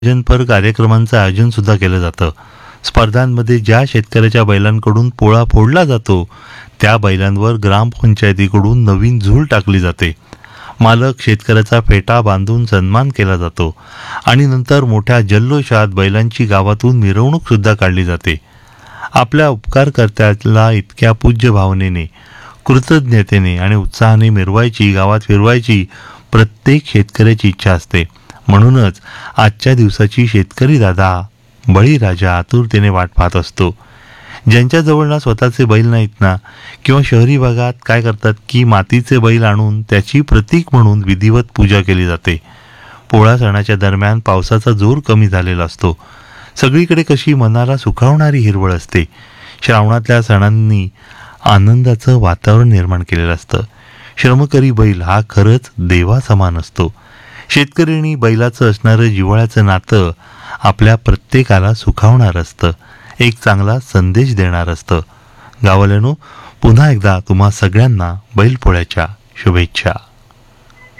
आयोजनपर कार्यक्रमांचं आयोजन सुद्धा केलं जातं. स्पर्धांमध्ये ज्या शेतकऱ्याच्या बैलांकडून पोळा फोडला जातो त्या बैलांवर ग्रामपंचायतीकडून नवीन झूल टाकली जाते. मालक शेतकऱ्याचा फेटा बांधून सन्मान केला जातो आणि नंतर मोठ्या जल्लोषात बैलांची गावातून मिरवणूक सुद्धा काढली जाते. आपल्या उपकारकर्त्याला इतक्या पूज्य भावनेने, कृतज्ञतेने आणि उत्साहाने मिरवायची, गावात फिरवायची प्रत्येक शेतकऱ्याची इच्छा असते. म्हणूनच आजच्या दिवसाची शेतकरी दादा बळीराजा आतुरतेने वाट पाहत असतो. ज्यांच्याजवळ ना स्वतःचे बैल नाहीत ना, किंवा शहरी भागात काय करतात की मातीचे बैल आणून त्याची प्रतीक म्हणून विधिवत पूजा केली जाते. पोळा सणाच्या दरम्यान पावसाचा जोर कमी झालेला असतो. सगळीकडे कशी मनाला सुखावणारी हिरवळ असते. श्रावणातल्या सणांनी आनंदाचं वातावरण निर्माण केलेलं असतं. श्रमकरी बैल हा खरंच देवासमान असतो. शेतकरी आणि बैलाचं असणारं जिव्हाळ्याचं नातं आपल्या प्रत्येकाला सुखावणार असतं, एक चांगला संदेश देणार असतं. गाववाल्यांनो, पुन्हा एकदा तुम्हा सगळ्यांना बैलपोळ्याच्या शुभेच्छा.